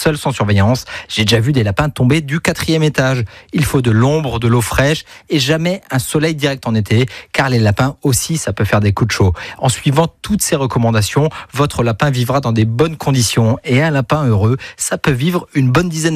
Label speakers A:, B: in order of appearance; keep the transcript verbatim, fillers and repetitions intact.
A: seul sans surveillance. J'ai déjà vu des lapins tomber du quatrième étage. Il faut de l'ombre, de l'eau fraîche et jamais un soleil direct en été, car les lapins aussi, ça peut faire des coups de chaud. En suivant toutes ces recommandations, votre lapin vivra dans des bonnes conditions. Et un lapin heureux, ça peut vivre une bonne dizaine